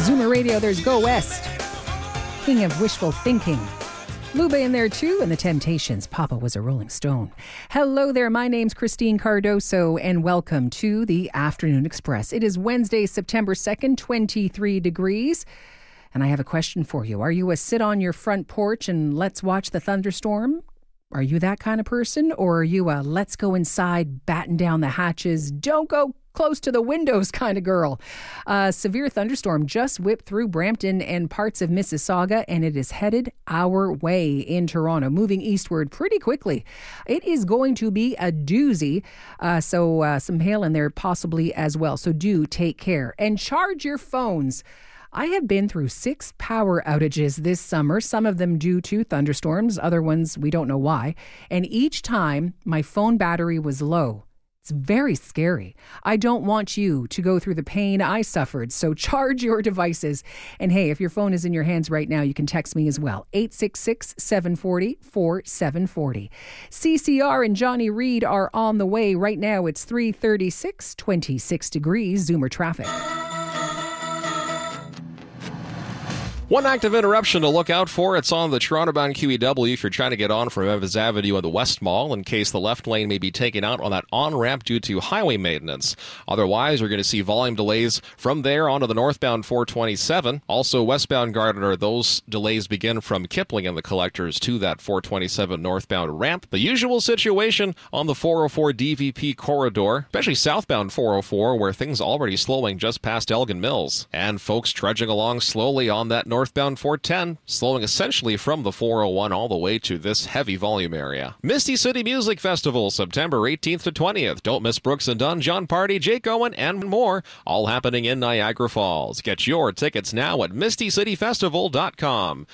Zoomer Radio, there's Go West, King of Wishful Thinking. Luba in there too, and the Temptations. Papa was a Rolling Stone. Hello there, my name's Christine Cardoso, and welcome to the Afternoon Express. It is Wednesday, September 2nd, 23 degrees. And I have a question for you. Are you a sit on your front porch and let's watch the thunderstorm? Are you that kind of person? Or are you a let's go inside, batten down the hatches, don't go close to the windows kind of girl? A severe thunderstorm just whipped through Brampton and parts of Mississauga, and it is headed our way in Toronto, moving eastward pretty quickly. It is going to be a doozy, so some hail in there possibly as well. So do take care and charge your phones. I have been through 6 power outages this summer, some of them due to thunderstorms, other ones we don't know why. And each time my phone battery was low. It's very scary. I don't want you to go through the pain I suffered, so charge your devices. And hey, if your phone is in your hands right now, you can text me as well. 866-740-4740. CCR and Johnny Reed are on the way. Right now, it's 3:36, 26 degrees, Zoomer traffic. One active interruption to look out for. It's on the Toronto-bound QEW if you're trying to get on from Evans Avenue and the West Mall, in case the left lane may be taken out on that on-ramp due to highway maintenance. Otherwise, you're going to see volume delays from there onto the northbound 427. Also, westbound Gardiner, those delays begin from Kipling and the collectors to that 427 northbound ramp. The usual situation on the 404 DVP corridor, especially southbound 404, where things already slowing just past Elgin Mills. And folks trudging along slowly on that northbound 410, slowing essentially from the 401 all the way to this heavy volume area. Misty City Music Festival, September 18th to 20th. Don't miss Brooks and Dunn, John Party, Jake Owen, and more, all happening in Niagara Falls. Get your tickets now at mistycityfestival.com.